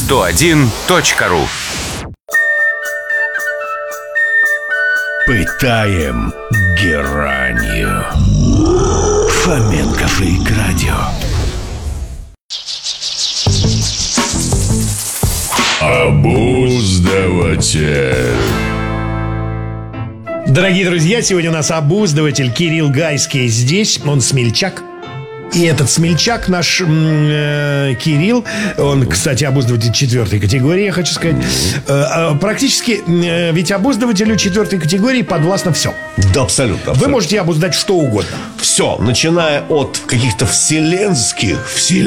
radio101.ru. Пытаем геранью. Фоменко Фрик Радио. Обуздыватель. Дорогие друзья, сегодня у нас обуздыватель Кирилл Гайский здесь. Он смельчак. И этот смельчак наш Кирилл, он, кстати, обуздыватель 4 категории, я хочу сказать. Практически, ведь обуздывателю 4 категории подвластно все. Да, абсолютно. Вы можете обуздать что угодно. Все, начиная от каких-то вселенских.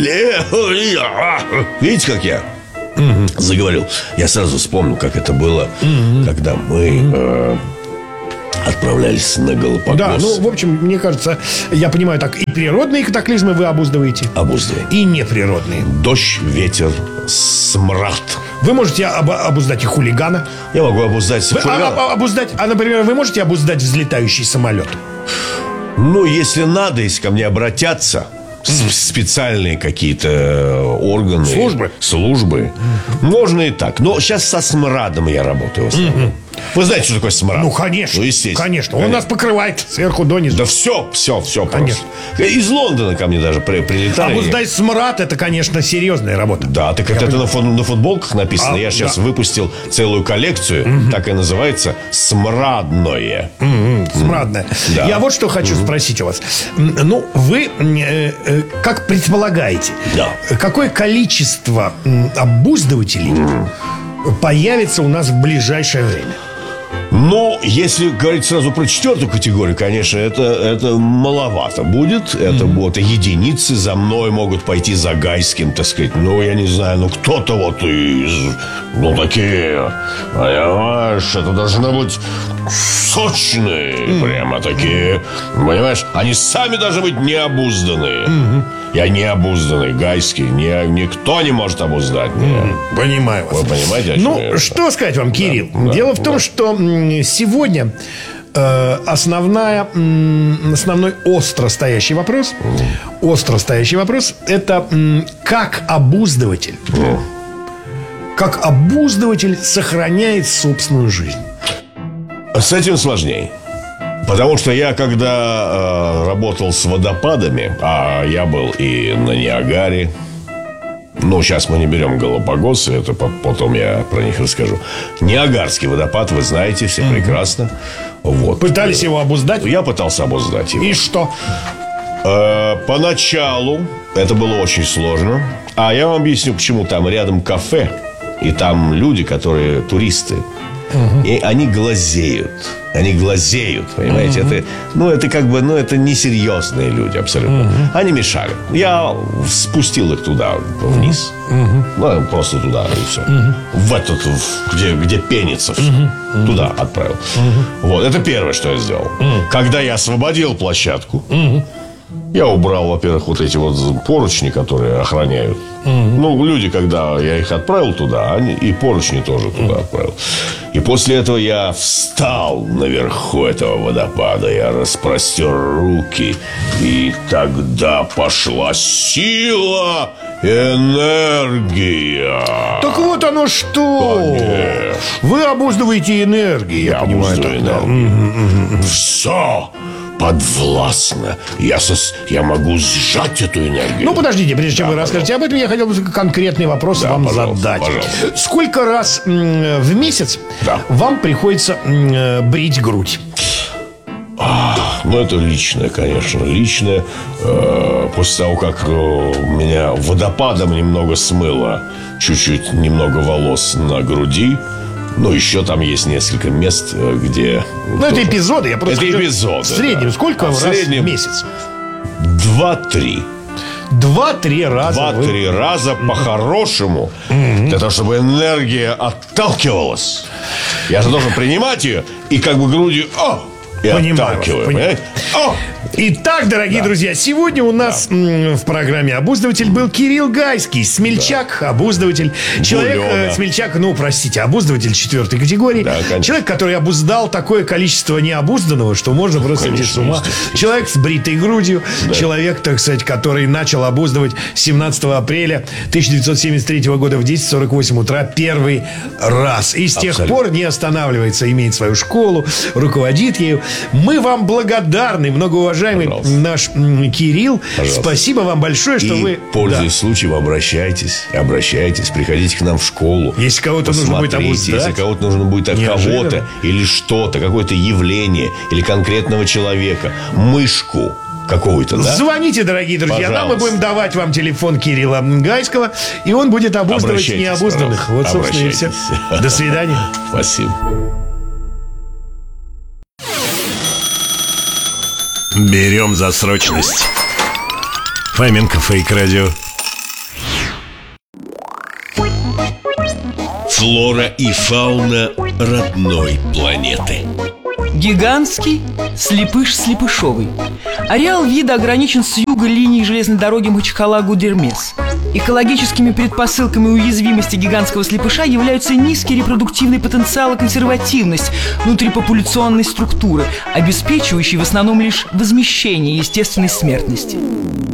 Видите, как я заговорил? Я сразу вспомнил, как это было, когда мы отправлялись на Галапагос. Да, ну, в общем, мне кажется, я понимаю, так и природные катаклизмы вы обуздываете. Обуздываем. И неприродные. Дождь, ветер, смрад. Вы можете обуздать и хулигана. Я могу обуздать хулигана. Обуздать, например, вы можете обуздать взлетающий самолет? Ну, если надо, если ко мне обратятся специальные какие-то органы, службы, можно и так. Но сейчас со смрадом я работаю в основном. Вы знаете, что такое смрад? Ну, конечно. Ну, естественно. Конечно. Он нас покрывает сверху донизу. Да все Конечно. просто. Из Лондона ко мне даже прилетали. Обуздать смрад — это, конечно, серьезная работа. Да, так это на футболках написано. Я сейчас выпустил целую коллекцию. Так и называется «Смрадное». Смрадное. Да. Я вот что хочу спросить у вас. Ну, вы как предполагаете, какое количество обуздывателей появится у нас в ближайшее время? Ну, если говорить сразу про 4 категорию, конечно, это маловато будет. Это будут единицы. За мной могут пойти за Гайским, так сказать. Ну, я не знаю, ну, кто-то вот из... Ну, такие, понимаешь, это должны быть сочные. Прямо такие, понимаешь, они сами должны быть необузданные. Я необузданный, Гайский. Никто не может обуздать меня. Понимаю вас. Вы понимаете, о чем я? Ну, что сказать вам, Кирилл? Дело в том, что сегодня основной остро стоящий вопрос это как обуздыватель сохраняет собственную жизнь. С этим сложнее. Потому что я, когда работал с водопадами, а я был и на Ниагаре. Ну, сейчас мы не берем Галапагосы, это потом я про них расскажу. Ниагарский водопад, вы знаете, все прекрасно. Вот. Пытались его обуздать? Я пытался обуздать его. И что? Поначалу это было очень сложно. А я вам объясню, почему. Там рядом кафе, и там люди, которые туристы. И они глазеют. Понимаете? Это как бы, это несерьезные люди абсолютно. Они мешали. Я спустил их туда, вниз. Ну, просто туда, и все. В этот, где пенится все. Туда отправил. Вот, это первое, что я сделал. Когда я освободил площадку, я убрал, во-первых, вот эти вот поручни, которые охраняют. Ну, люди, когда я их отправил туда, они и поручни тоже туда отправил. И после этого я встал наверху этого водопада. Я распростер руки. И тогда пошла сила, энергия. Так вот оно что. Конечно. Вы обуздываете энергию, я понимаю. Энергию. Все подвластно. Я могу сжать эту энергию. Ну, подождите, прежде чем вы расскажете об этом, я хотел бы конкретный вопрос вам задать. Пожалуйста. Сколько раз в месяц вам приходится брить грудь? Ну, это личное, конечно. Личное. После того, как меня водопадом немного смыло, чуть-чуть немного волос на груди. Ну, еще там есть несколько мест, где... Ну, это эпизоды. Я просто это эпизоды. В среднем сколько раз в месяц? 2-3. 2-3 раза. 2-3 раза по-хорошему. Для того, чтобы энергия отталкивалась. Я же должен принимать ее и как бы грудью... И отталкиваю. Итак, дорогие друзья, сегодня у нас в программе «Обуздыватель» был Кирилл Гайский, смельчак, обуздыватель. Человек, смельчак, обуздыватель 4-й категории. Да, человек, который обуздал такое количество необузданного, что можно просто сойти с ума. Человек с бритой грудью. Да. Человек, так сказать, который начал обуздывать 17 апреля 1973 года в 10:48 утра первый раз. И с тех пор не останавливается, имеет свою школу, руководит ею. Мы вам благодарны, многоуважаемый наш Кирилл. Пожалуйста. Спасибо вам большое, что вы... Пользуясь случаем, обращайтесь, приходите к нам в школу. Если кого-то нужно будет обуздать. Если кого-то нужно будет от кого-то или что-то, какое-то явление или конкретного человека, мышку какую-то, да? Звоните, дорогие друзья. Пожалуйста. Нам мы будем давать вам телефон Кирилла Гайского, и он будет обуздывать необузданных. Вот, собственно, и все. До свидания. Спасибо. Берем за срочность. Фоменко Фейк Радио. Флора и фауна родной планеты. Гигантский слепыш-слепышовый. Ареал вида ограничен с юга линией железной дороги Махачкала-Гудермес. Экологическими предпосылками уязвимости гигантского слепыша являются низкий репродуктивный потенциал и консервативность внутрипопуляционной структуры, обеспечивающие в основном лишь возмещение естественной смертности.